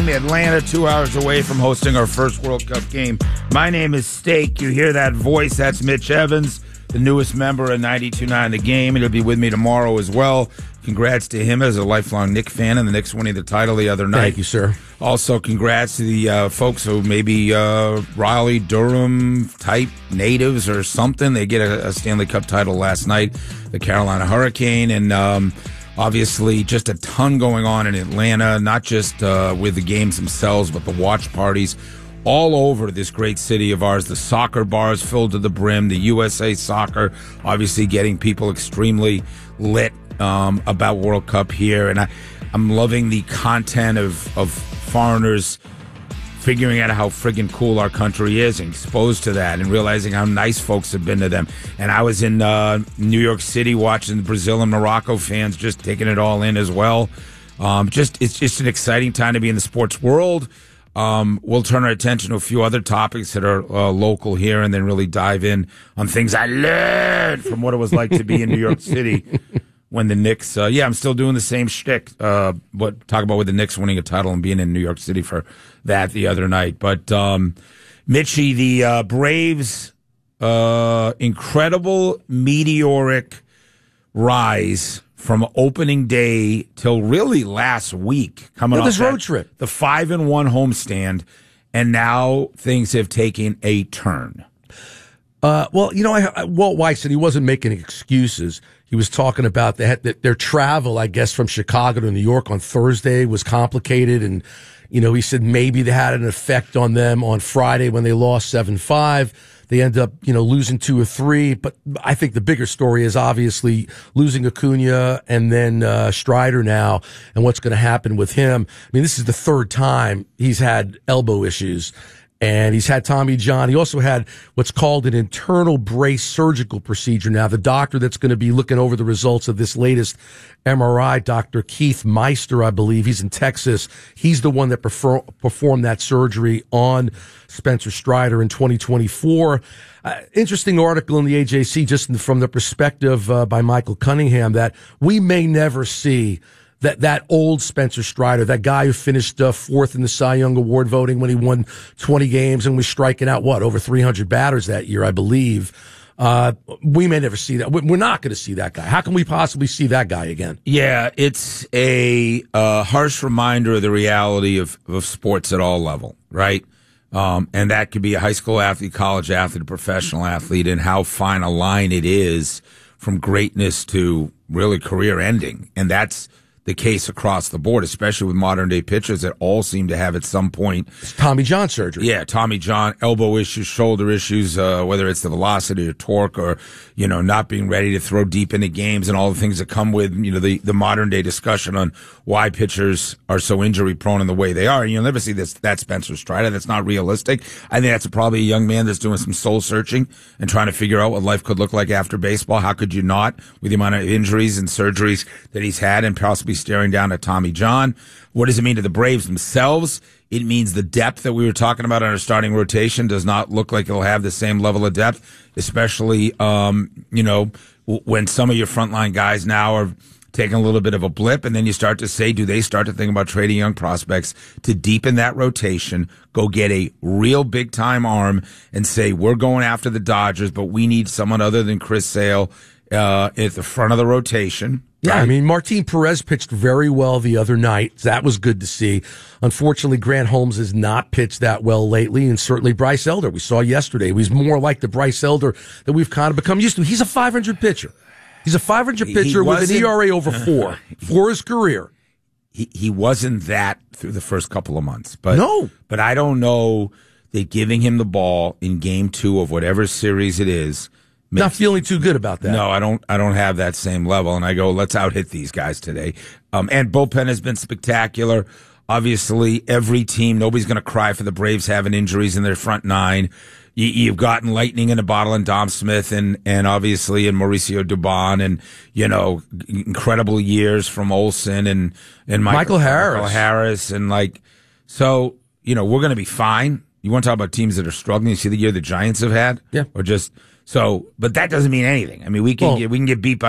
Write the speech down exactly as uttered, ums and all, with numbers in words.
game. Atlanta, two hours away from hosting our first World Cup game. My name is Steak. You hear that voice? That's Mitch Evans, the newest member of ninety-two point nine The Game. He'll be with me tomorrow as well. Congrats to him as a lifelong Knicks fan and the Knicks winning the title the other night. Thank you, sir. Also, congrats to the uh, folks who maybe uh, Raleigh, Durham type natives or something. They get a, a Stanley Cup title last night, the Carolina Hurricane, and um, obviously just a ton going on in Atlanta, not just uh, with the games themselves, but the watch parties all over this great city of ours. The soccer bars filled to the brim, the U S A Soccer obviously getting people extremely lit um, about World Cup here. And I, I'm loving the content of, of foreigners figuring out how friggin' cool our country is and exposed to that and realizing how nice folks have been to them. And I was in uh, New York City watching the Brazil and Morocco fans just taking it all in as well. Um, just It's just an exciting time to be in the sports world. Um, we'll turn our attention to a few other topics that are uh, local here and then really dive in on things I learned from what it was like to be in New York City when the Knicks, uh, yeah, I'm still doing the same shtick, uh, but talk about with the Knicks winning a title and being in New York City for that the other night. But, um, Mitchie, the uh, Braves, uh, incredible meteoric rise from opening day till really last week, coming well, off this that, road trip, the five and one homestand, and now things have taken a turn. Uh, well, you know, I, I, Walt White said he wasn't making excuses. He was talking about the, that their travel, I guess, from Chicago to New York on Thursday was complicated, and you know, he said maybe they had an effect on them on Friday when they lost seven five. They end up, you know, losing two or three. But I think the bigger story is obviously losing Acuna and then uh, Strider now and what's going to happen with him. I mean, this is the third time he's had elbow issues. And he's had Tommy John. He also had what's called an internal brace surgical procedure. Now, the doctor that's going to be looking over the results of this latest M R I, Doctor Keith Meister, I believe, he's in Texas. He's the one that prefer, performed that surgery on Spencer Strider in twenty twenty-four. Uh, interesting article in the A J C, just from the perspective uh, by Michael Cunningham, that we may never see That that old Spencer Strider, that guy who finished uh, fourth in the Cy Young Award voting when he won twenty games and was striking out, what, over three hundred batters that year, I believe. Uh, we may never see that. We're not going to see that guy. How can we possibly see that guy again? Yeah, it's a uh, harsh reminder of the reality of, of sports at all level, right? Um, and that could be a high school athlete, college athlete, a professional athlete, and how fine a line it is from greatness to really career ending. And that's the case across the board, especially with modern day pitchers that all seem to have at some point. It's Tommy John surgery. Yeah, Tommy John, elbow issues, shoulder issues, uh, whether it's the velocity or torque or, you know, not being ready to throw deep into games and all the things that come with, you know, the, the modern day discussion on why pitchers are so injury prone in the way they are. And you'll never see this, that Spencer Strider. That's not realistic. I think that's probably a young man that's doing some soul searching and trying to figure out what life could look like after baseball. How could you not, with the amount of injuries and surgeries that he's had and possibly staring down at Tommy John? What does it mean to the Braves themselves? It means the depth that we were talking about on our starting rotation does not look like it'll have the same level of depth, especially, um, you know, w- when some of your frontline guys now are taking a little bit of a blip, and then you start to say, do they start to think about trading young prospects to deepen that rotation, go get a real big-time arm, and say, we're going after the Dodgers, but we need someone other than Chris Sale uh, at the front of the rotation. Yeah, I mean, Martin Perez pitched very well the other night. That was good to see. Unfortunately, Grant Holmes has not pitched that well lately, and certainly Bryce Elder. We saw yesterday. He was more like the Bryce Elder that we've kind of become used to. He's a five hundred pitcher. He's a five hundred pitcher with an E R A over four for his career. He he wasn't that through the first couple of months. But, no. But I don't know that giving him the ball in game two of whatever series it is, not feeling too good about that. No, I don't. I don't have that same level, and I go, let's out hit these guys today. Um, and bullpen has been spectacular. Obviously, every team, nobody's going to cry for the Braves having injuries in their front nine. You, you've gotten lightning in a bottle in Dom Smith and and obviously in Mauricio Dubon, and you know, incredible years from Olsen and and Michael, Michael Harris, Michael Harris, and like so. You know, we're going to be fine. You want to talk about teams that are struggling? You see the year the Giants have had, yeah, or just. So, but that doesn't mean anything. I mean, we can well, get, we can get beat by